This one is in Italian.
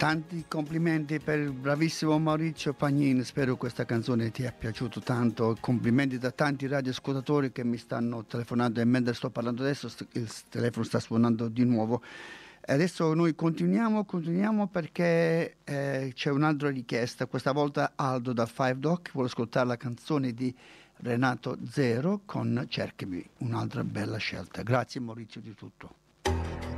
Tanti complimenti per il bravissimo Maurizio Pagnin, spero questa canzone ti è piaciuta tanto. Complimenti da tanti radioascoltatori che mi stanno telefonando e mentre sto parlando adesso il telefono sta suonando di nuovo. Adesso noi continuiamo perché c'è un'altra richiesta, questa volta Aldo da Five Dock vuole ascoltare la canzone di Renato Zero con Cercami, un'altra bella scelta. Grazie Maurizio di tutto.